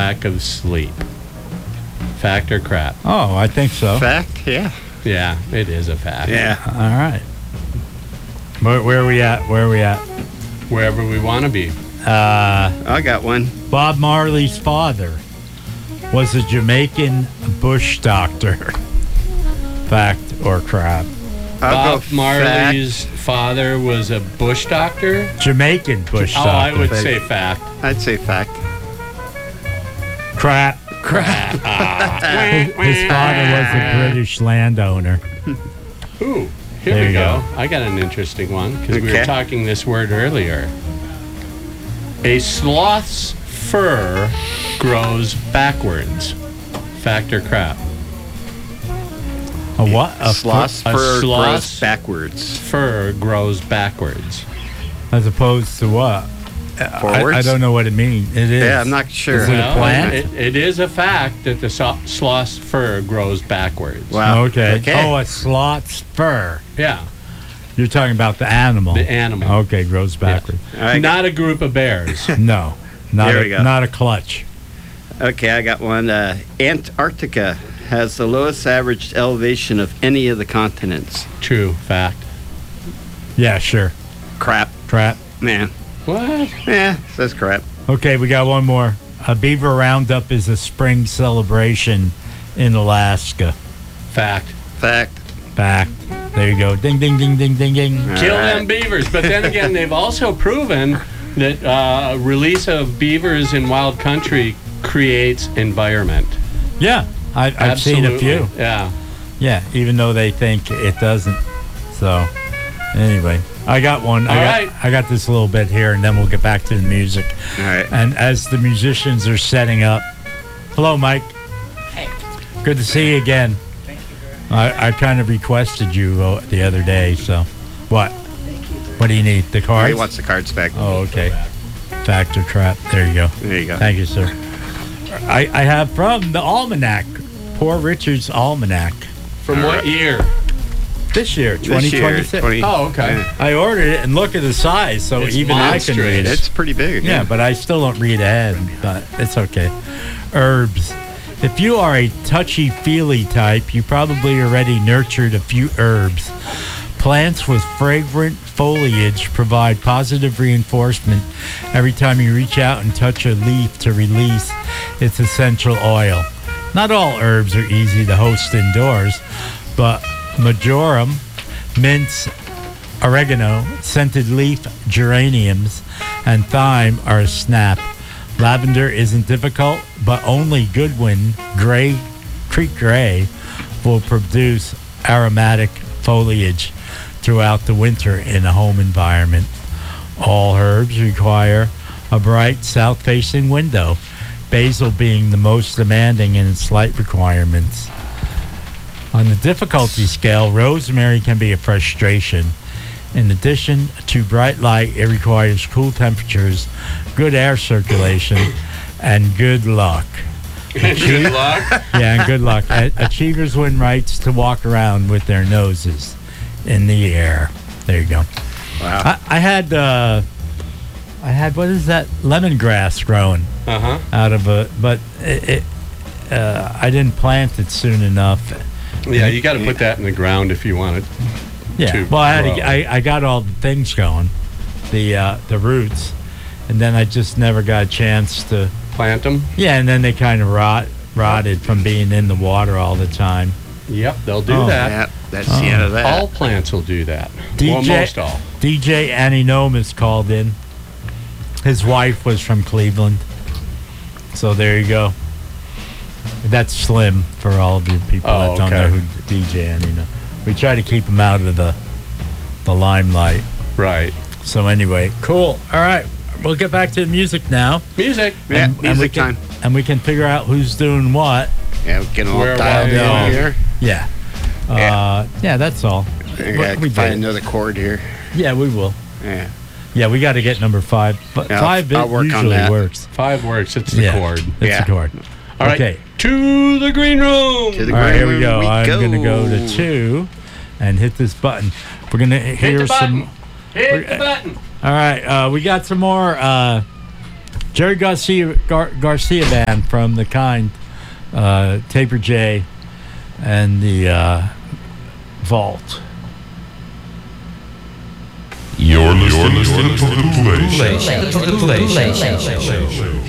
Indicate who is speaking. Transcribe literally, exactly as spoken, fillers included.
Speaker 1: lack of sleep. Fact or crap?
Speaker 2: Oh, I think so.
Speaker 3: Fact, yeah.
Speaker 1: Yeah, it is a fact.
Speaker 3: Yeah.
Speaker 2: All right. Where, where are we at? Where are we at?
Speaker 1: Wherever we want to be.
Speaker 2: Uh,
Speaker 3: I got one.
Speaker 2: Bob Marley's father was a Jamaican bush doctor. Fact or crap?
Speaker 3: I'll
Speaker 1: Bob
Speaker 3: go
Speaker 1: Marley's
Speaker 3: fact.
Speaker 1: father was a bush doctor?
Speaker 2: Jamaican bush
Speaker 1: Oh,
Speaker 2: doctor.
Speaker 1: I would say fact.
Speaker 3: I'd say fact.
Speaker 2: crap.
Speaker 1: Crap.
Speaker 2: His father was a British landowner.
Speaker 1: Ooh, here
Speaker 2: There
Speaker 1: we
Speaker 2: you
Speaker 1: go.
Speaker 2: go.
Speaker 1: I got an interesting one because we
Speaker 3: Okay.
Speaker 1: were talking this word earlier. A sloth's fur grows backwards. Fact or crap?
Speaker 2: A what? A
Speaker 3: Sloth's
Speaker 1: a
Speaker 3: fur
Speaker 1: sloth's-
Speaker 3: grows backwards.
Speaker 1: Fur grows backwards.
Speaker 2: As opposed to what? I,
Speaker 3: Forwards?
Speaker 2: I don't know what it means. It is.
Speaker 3: Yeah, I'm not sure.
Speaker 2: Is it a
Speaker 1: Well,
Speaker 2: plant?
Speaker 1: It, it is a fact that the so- sloth's fur grows backwards.
Speaker 3: Wow.
Speaker 2: Okay.
Speaker 3: Okay.
Speaker 2: Oh, a sloth's fur.
Speaker 1: Yeah,
Speaker 2: You're talking about the animal.
Speaker 1: the animal.
Speaker 2: Okay, grows backwards.
Speaker 3: All right.
Speaker 1: Not a group of bears.
Speaker 2: No, not
Speaker 3: There
Speaker 2: a,
Speaker 3: we go.
Speaker 2: not a clutch.
Speaker 3: Okay, I got one. Uh, Antarctica has the lowest average elevation of any of the continents.
Speaker 1: True. Fact.
Speaker 2: Yeah, sure.
Speaker 3: Crap.
Speaker 2: Crap.
Speaker 3: Man.
Speaker 1: What?
Speaker 3: Yeah, says crap.
Speaker 2: Okay, we got one more. A beaver roundup is a spring celebration in Alaska.
Speaker 1: Fact.
Speaker 3: Fact.
Speaker 2: Fact. There you go. Ding, ding, ding, ding, ding, ding.
Speaker 3: All
Speaker 1: Kill
Speaker 3: right.
Speaker 1: them beavers. But then again, they've also proven that uh, release of beavers in wild country creates environment.
Speaker 2: Yeah, I, I've seen a
Speaker 1: Absolutely.
Speaker 2: few.
Speaker 1: Yeah.
Speaker 2: Yeah, even though they think it doesn't. So, anyway, I got one. I
Speaker 1: All
Speaker 2: got,
Speaker 1: right.
Speaker 2: I got this little bit here, and then we'll get back to the music.
Speaker 3: All right.
Speaker 2: And as the musicians are setting up, hello, Mike.
Speaker 4: Hey.
Speaker 2: Good to see you again.
Speaker 4: Thank you very much.
Speaker 2: I, I kind of requested you uh, the other day, so what?
Speaker 4: Thank you very
Speaker 2: What do you need? The
Speaker 3: He
Speaker 2: cards?
Speaker 3: wants the cards back.
Speaker 2: Oh, okay. Factor trap. There you go.
Speaker 3: There you go.
Speaker 2: Thank you, sir. I, I have from the Almanac, Poor Richard's Almanac.
Speaker 1: From
Speaker 3: All
Speaker 1: what
Speaker 3: right.
Speaker 1: year?
Speaker 2: This year,
Speaker 3: This
Speaker 2: twenty
Speaker 3: year,
Speaker 2: twenty-six.
Speaker 3: twenty
Speaker 1: Oh, okay.
Speaker 3: Yeah.
Speaker 2: I ordered it and look at the size, so
Speaker 1: It's
Speaker 2: even I can read it.
Speaker 3: It's pretty big.
Speaker 2: Yeah, but I still don't read ahead, but it's okay. Herbs. If you are a touchy-feely type, you probably already nurtured a few herbs. Plants with fragrant foliage provide positive reinforcement every time you reach out and touch a leaf to release its essential oil. Not all herbs are easy to host indoors, but marjoram, mints, oregano, scented leaf geraniums, and thyme are a snap. Lavender isn't difficult, but only Goodwin Gray Creek Gray will produce aromatic foliage throughout the winter in a home environment. All herbs require a bright south-facing window, basil being the most demanding in its light requirements. On the difficulty scale, rosemary can be a frustration. In addition to bright light, it requires cool temperatures, good air circulation, and good luck.
Speaker 1: Good luck.
Speaker 2: Yeah, and good luck. A- Achievers win rights to walk around with their noses in the air. There you go.
Speaker 3: Wow.
Speaker 2: I, I had, uh, I had what is that lemongrass growing
Speaker 1: Uh huh.
Speaker 2: out of a, but it, it uh, I didn't plant it soon enough.
Speaker 1: Yeah, you got to put that in the ground if you want it.
Speaker 2: Yeah.
Speaker 1: to
Speaker 2: Well, I had to,
Speaker 1: grow.
Speaker 2: I, I got all the things going, the uh, the roots, and then I just never got a chance to.
Speaker 1: Plant them.
Speaker 2: Yeah, and then they kind of rot rotted from being in the water all the time.
Speaker 1: Yep, they'll do
Speaker 2: Oh.
Speaker 1: that.
Speaker 3: Yeah, that's the end of that.
Speaker 1: All plants will do that.
Speaker 2: D J
Speaker 1: Well, most all.
Speaker 2: D J Annie Nomis called in. His wife was from Cleveland, so there you go. That's Slim for all of you people
Speaker 1: Oh,
Speaker 2: that don't
Speaker 1: okay.
Speaker 2: know who D J Annie know. We try to keep him out of the the limelight.
Speaker 1: Right.
Speaker 2: So anyway, cool. All right, we'll get back to the music now.
Speaker 1: Music.
Speaker 3: Yeah,
Speaker 2: and, and we
Speaker 3: music
Speaker 2: can,
Speaker 3: time.
Speaker 2: And we can figure out who's doing what.
Speaker 3: Yeah, we're getting all
Speaker 1: Where,
Speaker 3: dialed
Speaker 1: why,
Speaker 3: in
Speaker 1: no.
Speaker 3: here.
Speaker 2: Yeah.
Speaker 3: Yeah.
Speaker 2: Uh, yeah, that's all.
Speaker 3: I
Speaker 2: We-
Speaker 3: gotta
Speaker 2: we
Speaker 3: find
Speaker 2: did.
Speaker 3: another chord here.
Speaker 2: Yeah, we will.
Speaker 3: Yeah.
Speaker 2: Yeah, we got to get number five. But
Speaker 3: Yeah,
Speaker 2: five
Speaker 3: I'll
Speaker 2: it
Speaker 3: work on
Speaker 2: usually
Speaker 3: that.
Speaker 2: works.
Speaker 1: Five works. It's the
Speaker 2: yeah,
Speaker 1: chord.
Speaker 2: It's
Speaker 3: Yeah.
Speaker 2: the chord.
Speaker 1: All right.
Speaker 2: Okay.
Speaker 1: To the green room.
Speaker 3: To the
Speaker 2: All right, here we
Speaker 3: green
Speaker 2: go.
Speaker 3: room we
Speaker 2: I'm
Speaker 3: go.
Speaker 2: going to go to two and hit this button. We're going to
Speaker 1: Hit
Speaker 2: hear
Speaker 1: the button.
Speaker 2: some.
Speaker 1: Hit
Speaker 2: we're-
Speaker 1: the button.
Speaker 2: All right, uh, we got some more uh, Jerry Garcia Gar- Garcia Band from The Kind, uh, Taper J, and the uh, Vault.
Speaker 5: You're listening, You're listening to the Bootleg Show.